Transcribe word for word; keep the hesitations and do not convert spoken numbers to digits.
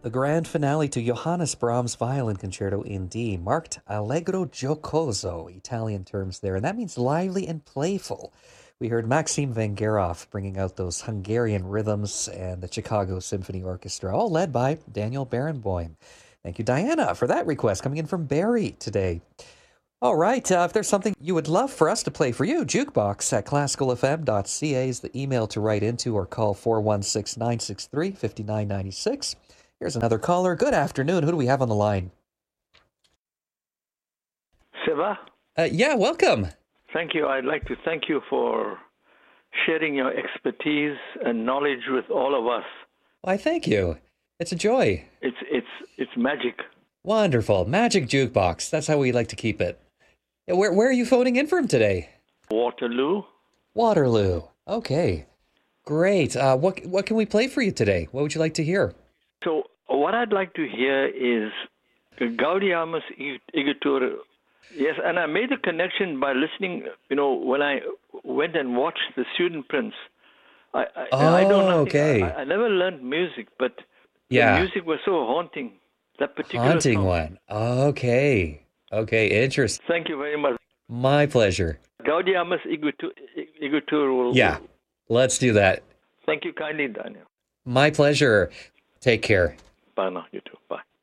The grand finale to Johannes Brahms' Violin Concerto in D, marked allegro giocoso, Italian terms there, and that means lively and playful. We heard Maxim Vengerov bringing out those Hungarian rhythms and the Chicago Symphony Orchestra, all led by Daniel Barenboim. Thank you, Diana, for that request coming in from Barry today. All right, uh, if there's something you would love for us to play for you, jukebox at classical f m dot c a is the email to write into, or call four one six, nine six three, five nine nine six. Here's another caller. Good afternoon. Who do we have on the line? Siva? Uh, yeah, welcome. Thank you. I'd like to thank you for sharing your expertise and knowledge with all of us. Why, thank you. It's a joy. It's it's it's magic. Wonderful. Magic jukebox. That's how we like to keep it. Yeah, Where, where are you phoning in from today? Waterloo. Waterloo. Okay. Great. Uh, what, what can we play for you today? What would you like to hear? So what I'd like to hear is Gaudiamus Igitur. Yes, and I made a connection by listening, you know, when I went and watched The Student Prince. I, I, Oh, I know nothing. okay. I, I never learned music, but Yeah. the music was so haunting. That particular Haunting song. one. Okay. Okay, interesting. Thank you very much. My pleasure. Gaudiamus Igitur, Igitur will... Yeah, let's do that. Thank you kindly, Daniel. My pleasure. Take care. Bye now, you too. Bye.